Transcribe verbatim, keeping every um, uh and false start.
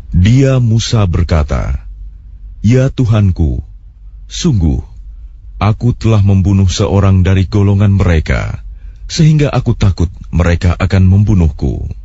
Dia Musa berkata, "Ya Tuhanku, sungguh, aku telah membunuh seorang dari golongan mereka, sehingga aku takut mereka akan membunuhku."